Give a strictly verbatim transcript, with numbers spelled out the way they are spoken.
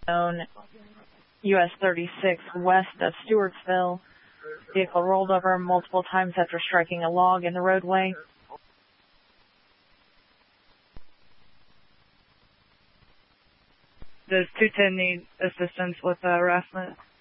Zone U S thirty-six west of Stewartsville. Vehicle rolled over multiple times after striking a log in the roadway. Does two ten need assistance with uh, harassment?